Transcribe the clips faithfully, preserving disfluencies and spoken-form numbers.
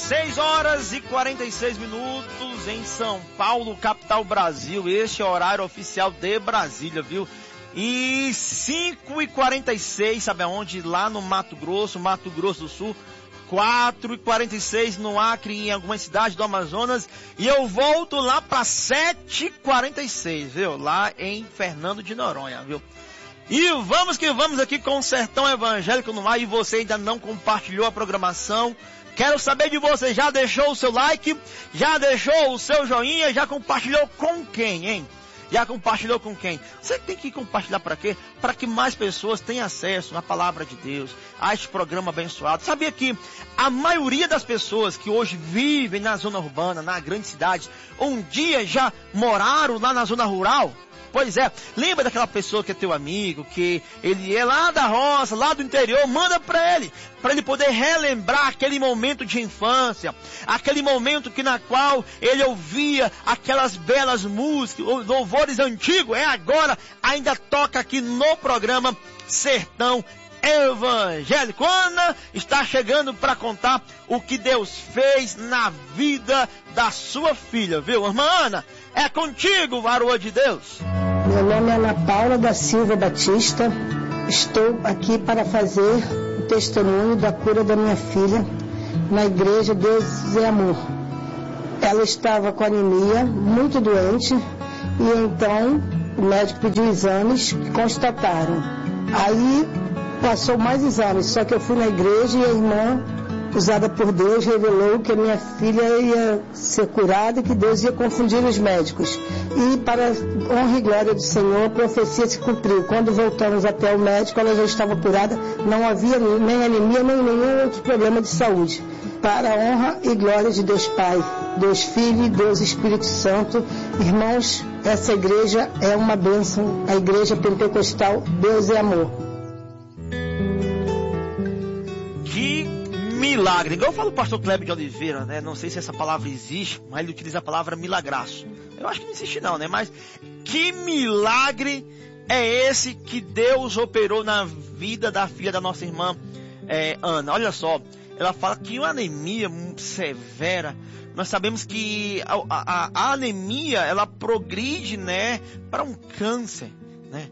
seis horas e quarenta e seis minutos em São Paulo, capital Brasil. Este é o horário oficial de Brasília, viu? E cinco e quarenta e seis, sabe aonde? Lá no Mato Grosso, Mato Grosso do Sul. quatro e quarenta e seis no Acre, em algumas cidades do Amazonas. E eu volto lá para sete e quarenta e seis, viu? Lá em Fernando de Noronha, viu? E vamos que vamos aqui com o Sertão Evangélico no ar. E você ainda não compartilhou a programação? Quero saber de você. Já deixou o seu like? Já deixou o seu joinha? Já compartilhou com quem, hein? Já compartilhou com quem? Você tem que compartilhar para quê? Para que mais pessoas tenham acesso à palavra de Deus, a este programa abençoado. Sabia que a maioria das pessoas que hoje vivem na zona urbana, na grande cidade, um dia já moraram lá na zona rural? Pois é, lembra daquela pessoa que é teu amigo, que ele é lá da roça, lá do interior, manda para ele, para ele poder relembrar aquele momento de infância, aquele momento que na qual ele ouvia aquelas belas músicas, louvores antigos, é agora, ainda toca aqui no programa Sertão Evangélico. Ana está chegando para contar o que Deus fez na vida da sua filha, viu, irmã Ana? É contigo, varoa de Deus. Meu nome é Ana Paula da Silva Batista. Estou aqui para fazer o testemunho da cura da minha filha na igreja Deus é Amor. Ela estava com anemia, muito doente, e então o médico pediu exames que constataram. Aí passou mais exames, só que eu fui na igreja e a irmã, usada por Deus, revelou que a minha filha ia ser curada e que Deus ia confundir os médicos. E para honra e glória do Senhor, a profecia se cumpriu. Quando voltamos até o médico, ela já estava curada, não havia nem anemia, nem nenhum outro problema de saúde. Para a honra e glória de Deus Pai, Deus Filho e Deus Espírito Santo. Irmãos, essa igreja é uma bênção, a igreja pentecostal Deus é Amor. Milagre, igual eu falo o pastor Kleber de Oliveira, né? Não sei se essa palavra existe, mas ele utiliza a palavra milagraço. Eu acho que não existe não, né? Mas que milagre é esse que Deus operou na vida da filha da nossa irmã é, Ana? Olha só, ela fala que uma anemia muito severa, nós sabemos que a, a, a anemia, ela progride, né, para um câncer, né?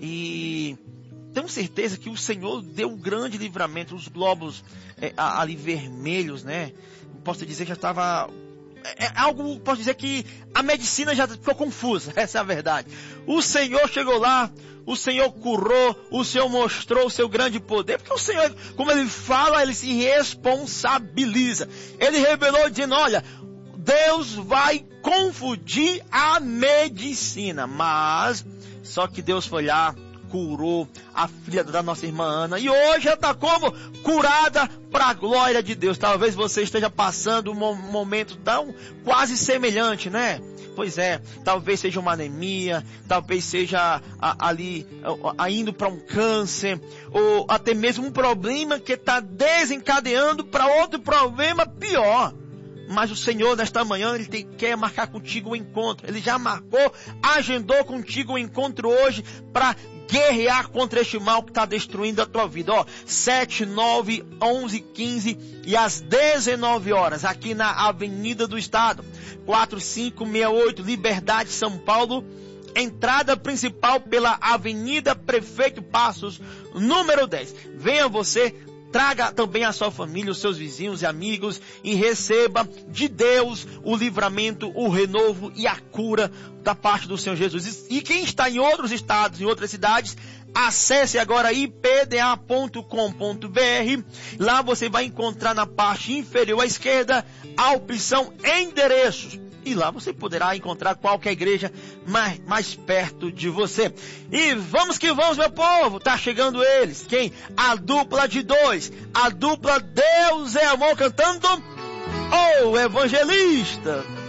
E tenho certeza que o Senhor deu um grande livramento, os glóbulos é, ali vermelhos, né? Posso dizer que já estava... É, é algo, posso dizer que a medicina já ficou confusa, essa é a verdade. O Senhor chegou lá, o Senhor curou, o Senhor mostrou o seu grande poder, porque o Senhor, como Ele fala, Ele se responsabiliza. Ele revelou dizendo, olha, Deus vai confundir a medicina, mas só que Deus foi lá, curou a filha da nossa irmã Ana. E hoje ela está como? Curada para a glória de Deus. Talvez você esteja passando um momento tão quase semelhante, né? Pois é, talvez seja uma anemia, talvez seja a, ali a, indo para um câncer, ou até mesmo um problema que está desencadeando para outro problema pior. Mas o Senhor, nesta manhã, Ele tem, quer marcar contigo um encontro. Ele já marcou, agendou contigo um encontro hoje para guerrear contra este mal que está destruindo a tua vida. Ó, sete, nove, onze, quinze e às dezenove horas, aqui na Avenida do Estado, quatro cinco seis oito, Liberdade, São Paulo. Entrada principal pela Avenida Prefeito Passos, número dez. Venha você, traga também a sua família, os seus vizinhos e amigos e receba de Deus o livramento, o renovo e a cura da parte do Senhor Jesus. E quem está em outros estados, em outras cidades, acesse agora i p d a ponto com ponto b r. Lá você vai encontrar na parte inferior à esquerda a opção Endereços. E lá você poderá encontrar qualquer igreja mais, mais perto de você. E vamos que vamos, meu povo. Tá chegando eles. Quem? A dupla de dois. A dupla Deus é Amor cantando O Evangelista.